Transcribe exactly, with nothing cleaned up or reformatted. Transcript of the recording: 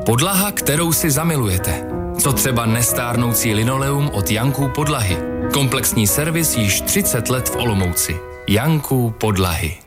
Podlaha, kterou si zamilujete. Co třeba nestárnoucí linoleum od Janků Podlahy. Komplexní servis již třicet let v Olomouci. Janků Podlahy.